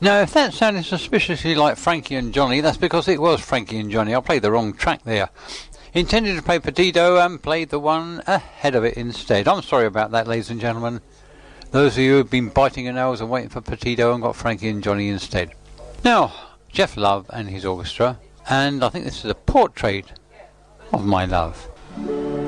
Now, if that sounded suspiciously like Frankie and Johnny, that's because it was Frankie and Johnny. I played the wrong track there. Intended to play Petito and played the one ahead of it instead. I'm sorry about that, ladies and gentlemen. Those of you who've been biting your nails and waiting for Petito and got Frankie and Johnny instead. Now, Jeff Love and his orchestra, and I think this is a portrait of my love.